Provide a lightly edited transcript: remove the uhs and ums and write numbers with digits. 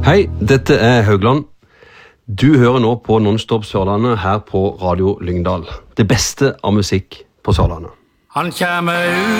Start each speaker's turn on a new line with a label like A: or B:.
A: Hei, dette Haugland. Du hører nå på Non-Stop Sørlandet her på Radio Lyngdal. Det beste av musikk på Sørlandet.
B: Han kommer ut